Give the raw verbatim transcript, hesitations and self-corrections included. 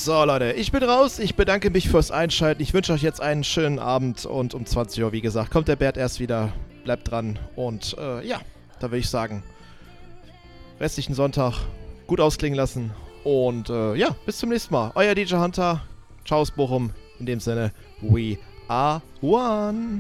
So, Leute, ich bin raus. Ich bedanke mich fürs Einschalten. Ich wünsche euch jetzt einen schönen Abend und um zwanzig Uhr, wie gesagt, kommt der Bert erst wieder. Bleibt dran und äh, ja, da würde ich sagen, restlichen Sonntag gut ausklingen lassen und äh, ja, bis zum nächsten Mal. Euer D J Hunter. Ciao aus Bochum. In dem Sinne, we are one.